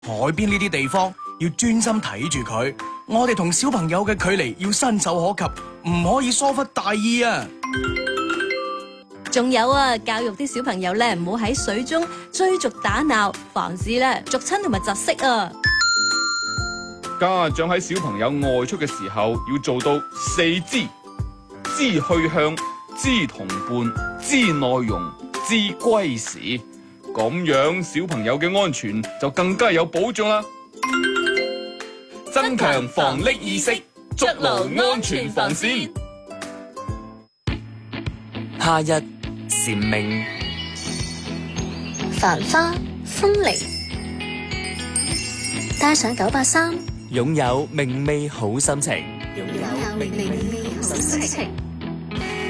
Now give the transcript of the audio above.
海邊呢啲地方要專心睇住佢，我哋同小朋友嘅距離要伸手可及，唔可以疏忽大意啊！ 仲有啊，教育啲小朋友咧，唔好喺水中追逐打鬧，防止咧逐親同埋窒息啊！ 家長喺小朋友外出嘅時候，要做到4知：知去向、知同伴、知內容、知歸時。咁樣小朋友嘅安全就更加有保障啦！增強防溺意識，築牢安全防線。 夏日蟬鳴， 繁花風鈴，帶上983， 擁有明媚好心情。 擁有明媚好心情。